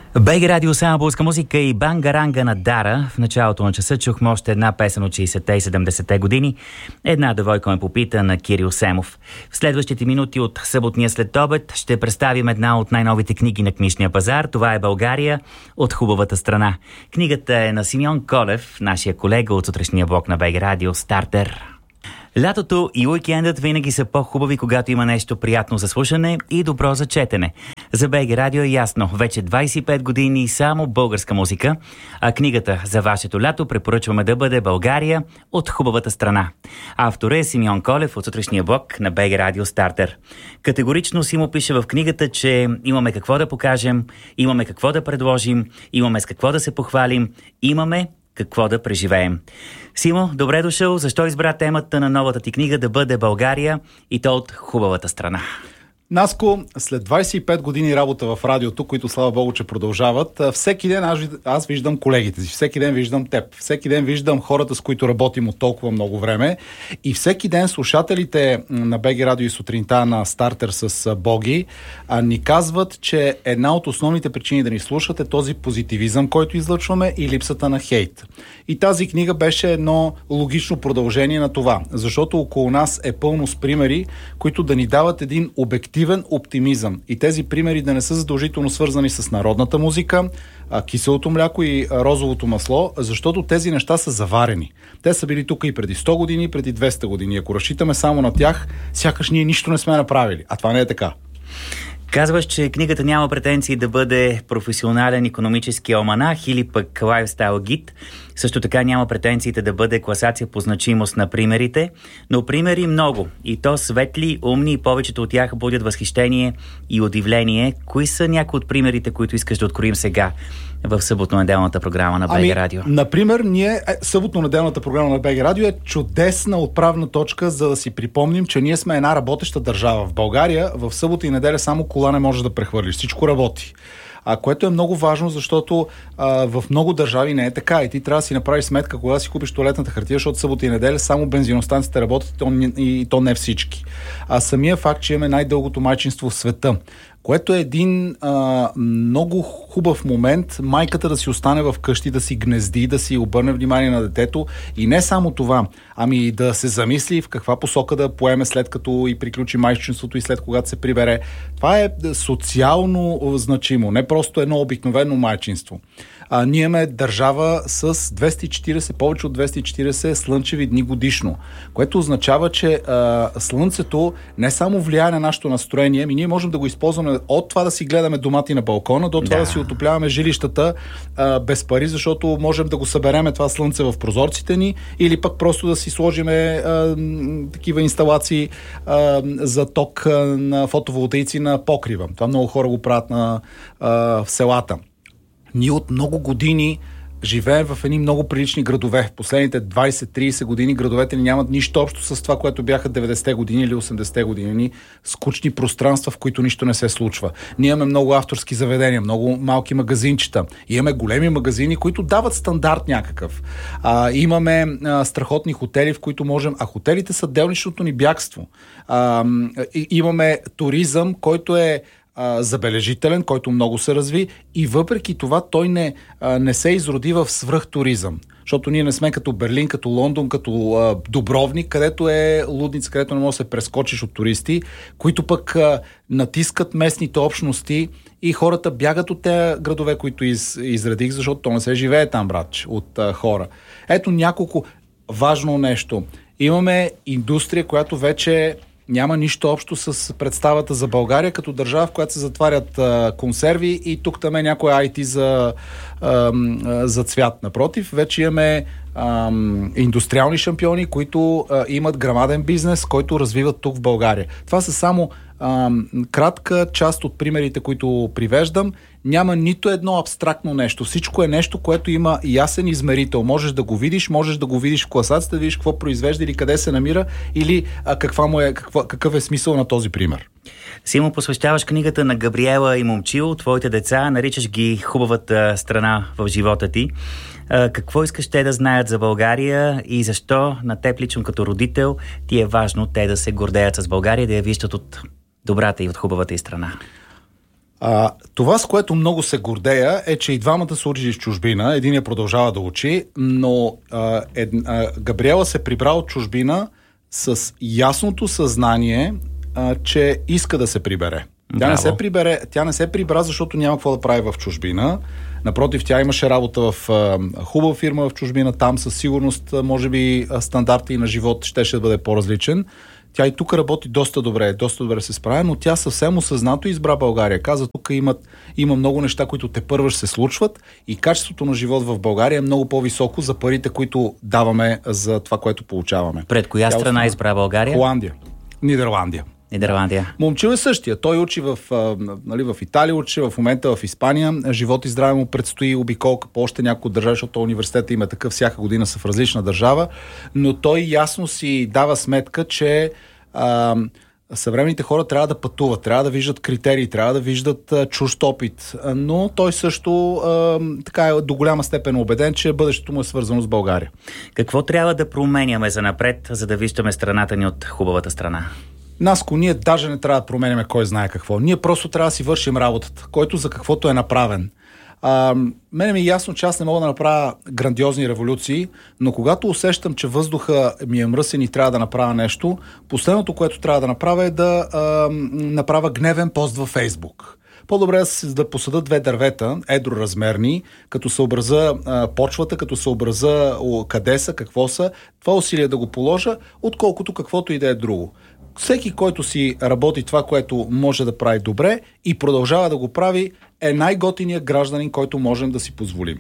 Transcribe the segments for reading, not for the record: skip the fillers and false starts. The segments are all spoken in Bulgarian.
БГ Радио, само българска музика и Бангаранга на Дара. В началото на часа чухме още една песен от 60-те и 70-те години. Една девойка ме попита на Кирил Семов. В следващите минути от съботния следобед ще представим една от най-новите книги на книжния пазар. Това е България от хубавата страна. Книгата е на Симеон Колев, нашия колега от сутрешния блок на БГ Радио Стартер. Лятото и уикендът винаги са по-хубави, когато има нещо приятно за слушане и добро за четене. За БГ Радио е ясно, вече 25 години само българска музика, а книгата за вашето лято препоръчваме да бъде България от хубавата страна. Автор е Симеон Колев от сутрешния блок на БГ Радио Стартер. Категорично Симо пише в книгата, че имаме какво да покажем, имаме какво да предложим, имаме с какво да се похвалим, имаме какво да преживеем. Симо, добре дошъл. Защо избра темата на новата ти книга да бъде България и то от хубавата страна? Наско, след 25 години работа в радиото, които слава Богу, че продължават, всеки ден аз виждам колегите си, всеки ден виждам теб, всеки ден виждам хората, с които работим от толкова много време и всеки ден слушателите на БГ Радио и сутринта на Стартер с Боги ни казват, че една от основните причини да ни слушат е този позитивизъм, който излъчваме и липсата на хейт. И тази книга беше едно логично продължение на това, защото около нас е пълно с примери, които да ни дават един обективен оптимизъм. И тези примери да не са задължително свързани с народната музика, киселото мляко и розовото масло, защото тези неща са заварени. Те са били тук и преди 100 години, и преди 200 години. Ако разчитаме само на тях, сякаш ние нищо не сме направили. А това не е така. Казваш, че книгата няма претенции да бъде професионален икономически алманах или пък лайфстайл гид. Също така няма претенциите да бъде класация по значимост на примерите, но примери много. И то светли, умни и повечето от тях будят възхищение и удивление. Кои са някои от примерите, които искаш да откроим сега в съботно-неделната програма на БГ Радио? Например, съботно-неделната програма на БГ Радио е чудесна отправна точка, за да си припомним, че ние сме една работеща държава. В България в събота и неделя само кола не можеш да прехвърлиш. Всичко работи. Което е много важно, защото в много държави не е така и ти трябва да си направиш сметка, кога да си купиш тоалетната хартия, защото събота и неделя само бензиностанциите работят и то не всички. Самия факт, че имаме най-дългото майчинство в света, което е един много хубав момент майката да си остане в къщи, да си гнезди, да си обърне внимание на детето и не само това, ами да се замисли в каква посока да поеме след като и приключи майчинството и след когато се прибере. Това е социално значимо, не просто едно обикновено майчинство. Ние имаме държава с 240, повече от 240 слънчеви дни годишно, което означава, че слънцето не само влияе на нашето настроение, ние можем да го използваме от това да си гледаме домати на балкона, до това да си отопляваме жилищата без пари, защото можем да го събереме това слънце в прозорците ни или пък просто да си сложиме такива инсталации за ток на фотоволтаици на покрива. Това много хора го правят в селата. Ние от много години живеем в едни много прилични градове. В последните 20-30 години градовете ни нямат нищо общо с това, което бяха 90-те години или 80-те години. Скучни пространства, в които нищо не се случва. Ние имаме много авторски заведения, много малки магазинчета. Имаме големи магазини, които дават стандарт някакъв. Имаме страхотни хотели, в които можем... А хотелите са делничното ни бягство. Имаме туризъм, който е забележителен, който много се разви и въпреки това той не се изроди в свръхтуризъм. Защото ние не сме като Берлин, като Лондон, като Дубровник, където е лудница, където не можеш да се прескочиш от туристи, които пък натискат местните общности и хората бягат от тези градове, които изредих, защото то не се живее там, братче, от хора. Ето няколко важно нещо. Имаме индустрия, която вече няма нищо общо с представата за България като държава, в която се затварят консерви и тук там е някой IT за цвят. Напротив, вече имаме индустриални шампиони, които имат грамаден бизнес, който развиват тук в България. Това са само кратка част от примерите, които привеждам. Няма нито едно абстрактно нещо. Всичко е нещо, което има ясен измерител. Можеш да го видиш в класацията, да видиш какво произвежда или къде се намира или какъв е смисъл на този пример. Симо, посвещаваш книгата на Габриела и Момчил, твоите деца, наричаш ги хубавата страна в живота ти. Какво искаш те да знаят за България и защо на теб лично като родител ти е важно те да се гордеят с България, да я виждат от добрата и от хубавата и страна? Това, с което много се гордея, е, че и двамата са учили в чужбина. Единият продължава да учи, но Габриела се прибра от чужбина с ясното съзнание, че иска да се прибере. Тя не се прибра, защото няма какво да прави в чужбина. Напротив, тя имаше работа в хубава фирма в чужбина. Там със сигурност, може би, стандарта и на живот щеше да бъде по-различен. Тя и тук работи доста добре се справя, но тя съвсем осъзнато избра България. Каза, тук има много неща, които тепърва ще се случват и качеството на живот в България е много по-високо за парите, които даваме за това, което получаваме. Пред коя страна избра България? Холандия. Нидерландия. Момчил е същия. Той учи в Италия, учи в момента в Испания. Живот и здраве му предстои обиколка по още няколко държави, защото университета има такъв, всяка година са в различна държава, но той ясно си дава сметка, че съвременните хора трябва да пътуват, трябва да виждат критерии, трябва да виждат чужд опит, но той също така е до голяма степен убеден, че бъдещето му е свързано с България. Какво трябва да променяме занапред, за да виждаме страната ни от хубавата страна? Наско, ние даже не трябва да променяме кой знае какво. Ние просто трябва да си вършим работата, който за каквото е направен. Мене ми е ясно, че аз не мога да направя грандиозни революции, но когато усещам, че въздуха ми е мръсен и трябва да направя нещо, последното, което трябва да направя е да направя гневен пост във Фейсбук. По-добре да посадя 2 дървета, едроразмерни, като съобразя почвата, като съобразя къде са, какво са, това усилие да го положа, отколкото каквото и да е друго. Всеки, който си работи това, което може да прави добре и продължава да го прави, е най-готиният гражданин, който можем да си позволим.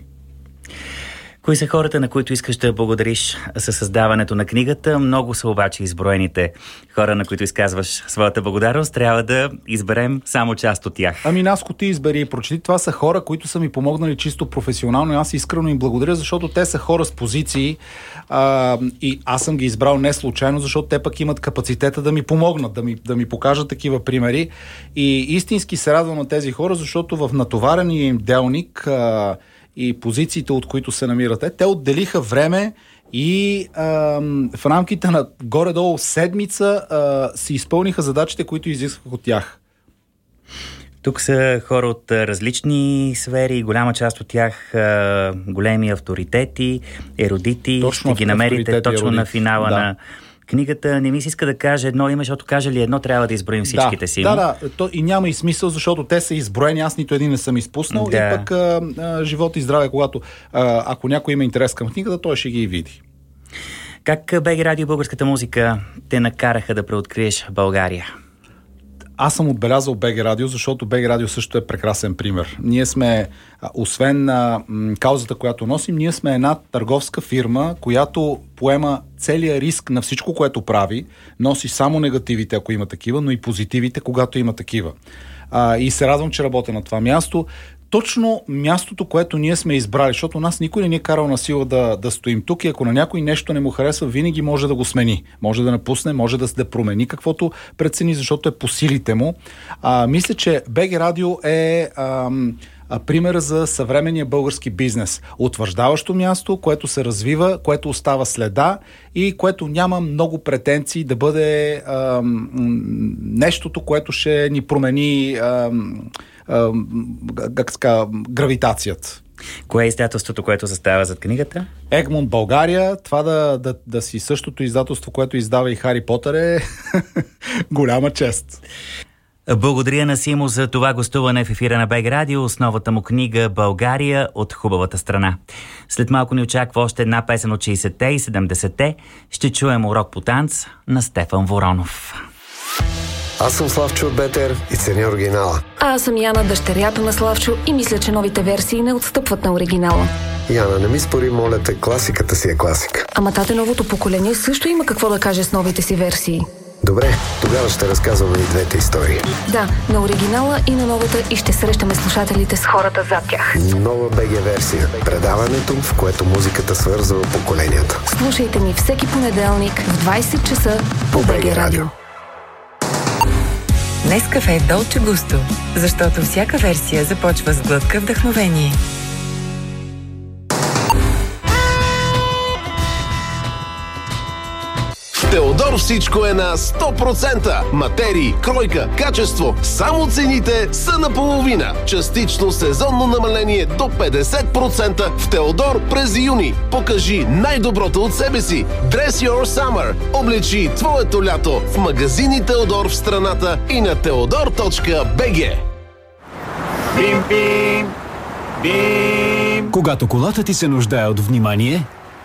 Кои са хората, на които искаш да благодариш със създаването на книгата? Много са обаче изброените хора, на които изказваш своята благодарност. Трябва да изберем само част от тях. Наско, ти избери и прочети. Това са хора, които са ми помогнали чисто професионално и аз искрено им благодаря, защото те са хора с позиции и аз съм ги избрал не случайно, защото те пък имат капацитета да ми помогнат, да ми покажат такива примери. И истински се радвам на тези хора, защото в натоварения им делник и позициите, от които се намирате, те отделиха време и в рамките на горе-долу седмица си изпълниха задачите, които изисквах от тях. Тук са хора от различни сфери, голяма част от тях големи авторитети, ерудити. Точно ще ги намерите точно на финала на книгата. Не ми се иска да кажа едно име, защото каже ли едно, трябва да изброим всичките си. И няма и смисъл, защото те са изброени, аз нито един не съм изпуснал. И пък живот и здраве, когато ако някой има интерес към книгата, той ще ги види. Как БГ Радио и българската музика те накараха да преоткриеш България? Аз съм отбелязал БГ Радио, защото БГ Радио също е прекрасен пример. Ние сме, освен каузата, която носим, ние сме една търговска фирма, която поема целия риск на всичко, което прави, носи само негативите, ако има такива, но и позитивите, когато има такива. И се радвам, че работя на това място. Точно мястото, което ние сме избрали, защото нас никой не ни е карал на сила да стоим тук и ако на някой нещо не му харесва, винаги може да го смени. Може да напусне, може да промени каквото прецени, защото е по силите му. Мисля, че БГ Радио е пример за съвременния български бизнес. Утвърждаващо място, което се развива, което остава следа и което няма много претенции да бъде нещото, което ще ни промени гравитацията. Кое е издателството, което застава зад книгата? Егмонт България. Това да си същото издателство, което издава и Хари Потър е голяма чест. Благодаря на Симо за това гостуване в ефира на БГ Радио с новата му книга «България от хубавата страна». След малко ни очаква още една песен от 60-те и 70-те. Ще чуем урок по танц на Стефан Воронов. Аз съм Славчо от Бетер и ценя оригинала. А аз съм Яна, дъщерята на Славчо и мисля, че новите версии не отстъпват на оригинала. Яна, не ми спори, моля те, класиката си е класика. Ама тате, новото поколение също има какво да каже с новите си версии. Добре, тогава ще разказваме и двете истории. Да, на оригинала и на новата и ще срещаме слушателите с хората зад тях. Нова БГ версия. Предаването, в което музиката свързва поколенията. Слушайте ни всеки понеделник в 20 часа по БГ Радио. Нескафе Долче Густо, защото всяка версия започва с глътка вдъхновение. В Теодор всичко е на 100%. Материи, кройка, качество. Само цените са наполовина. Частично сезонно намаление до 50% в Теодор през юни. Покажи най-доброто от себе си. Dress your summer. Облечи твоето лято в магазини Теодор в страната и на teodor.bg. Бим, бим, бим. Когато колата ти се нуждае от внимание,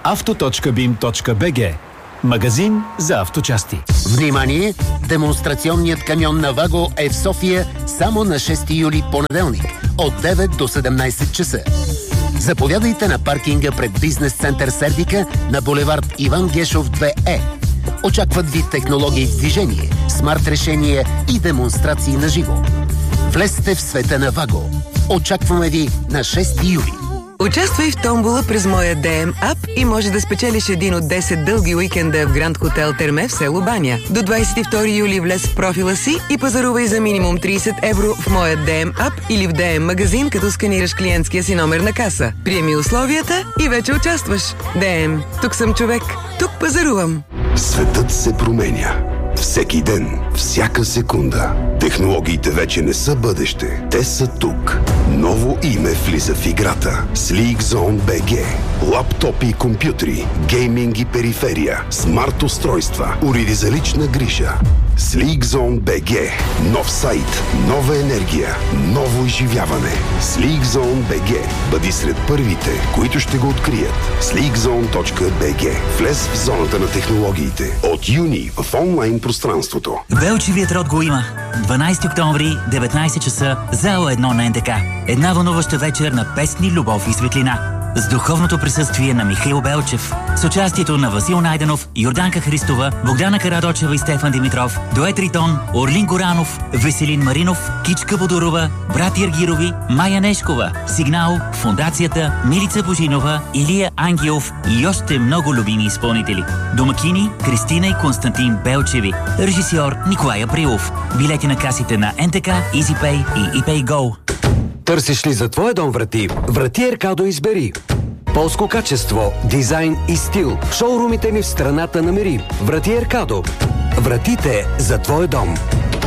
auto.bim.bg. Магазин за авточасти. Внимание! Демонстрационният камион на Ваго е в София само на 6 юли понеделник от 9 до 17 часа. Заповядайте на паркинга пред бизнес център Сердика на булевард Иван Гешов 2Е. Очакват ви технологии в движение, смарт решения и демонстрации на живо. Влезте в света на Ваго. Очакваме ви на 6 юли. Участвай в томбола през моя DM ап и може да спечелиш един от 10 дълги уикенда в Гранд Хотел Терме в село Баня. До 22 юли влез в профила си и пазарувай за минимум 30 евро в моя DM ап или в DM магазин, като сканираш клиентския си номер на каса. Приеми условията и вече участваш. DM. Тук съм човек. Тук пазарувам. Светът се променя. Всеки ден, всяка секунда. Технологиите вече не са бъдеще. Те са тук. Ново име влиза в играта. SleekZone BG. Лаптопи и компютри, гейминг и периферия, смарт устройства, уреди за лична грижа. SleekZone BG. Нов сайт, нова енергия, ново изживяване. SleekZone BG. Бъди сред първите, които ще го открият. SleekZone.bg. Влез в зоната на технологиите. От юни в онлайн пространството. Белчевият род го има. 12 октомври, 19 часа, зала 1 на НДК. Една вълнуваща вечер на песни, любов и светлина. С духовното присъствие на Михаил Белчев. С участието на Васил Найденов, Йорданка Христова, Богдана Карадочева и Стефан Димитров, Дует Ритон, Орлин Горанов, Веселин Маринов, Кичка Бодорова, брат Ергирови, Майя Нешкова, Сигнал, Фондацията, Милица Божинова, Илия Ангелов и още много любими изпълнители. Домакини Кристина и Константин Белчеви. Режисьор Николай Априлов. Билети на касите на НТК, EasyPay и ePayGo. Търсиш ли за твоя дом врати? Врати Еркадо избери. Полско качество, дизайн и стил. Шоурумите ни в страната намери. Врати Еркадо. Вратите за твой дом.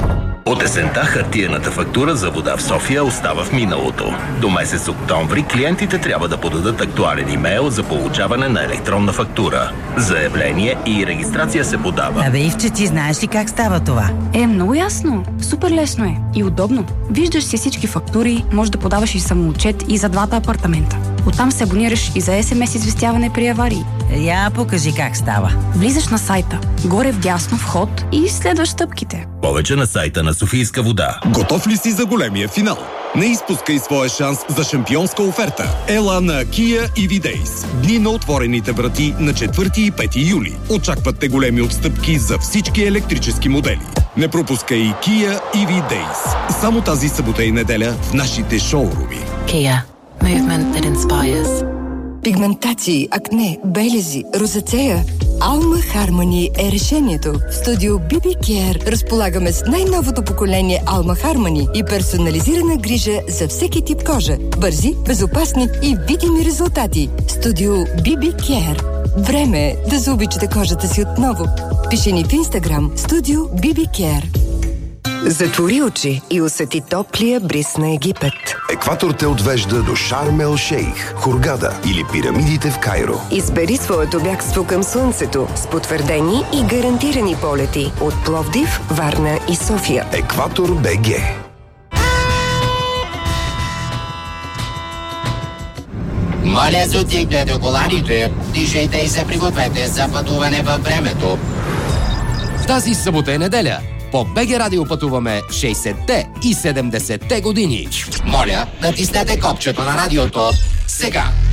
От есента хартиената фактура за вода в София остава в миналото. До месец октомври клиентите трябва да подадат актуален имейл за получаване на електронна фактура. Заявление и регистрация се подава. Абе, Ивче, ти знаеш ли как става това? Много ясно. Супер лесно е. И удобно. Виждаш си всички фактури, може да подаваш и самоотчет и за двата апартамента. Оттам се абонираш и за СМС известяване при аварии. Я покажи как става. Влизаш на сайта, горе вдясно вход и следваш стъпките. Повече на сайта на Софийска вода. Готов ли си за големия финал? Не изпускай своя шанс за шампионска оферта. Ела на Kia EV Days. Дни на отворените врати на 4 и 5 юли. Очакват те големи отстъпки за всички електрически модели. Не пропускай Kia EV Days. Само тази събота и неделя в нашите шоуруми. Kia. Movement that inspires. Пигментации, акне, белези, розацея. Alma Harmony е решението. В студио BB Care разполагаме с най-новото поколение Alma Harmony и персонализирана грижа за всеки тип кожа. Бързи, безопасни и видими резултати. Студио BB Care. Време е да заобичате кожата си отново. Пиши ни в Instagram Студио BB Care. Затвори очи и усети топлия бриз на Египет. Екватор те отвежда до Шарм ел Шейх, Хургада или пирамидите в Кайро. Избери своето бягство към слънцето с потвърдени и гарантирани полети от Пловдив, Варна и София. Екватор БГ. Моля, затигнете коланите, дишайте и се пригответе за пътуване във времето. Тази събота и неделя по БГ Радио пътуваме 60-те и 70-те години. Моля, натиснете копчето на радиото сега.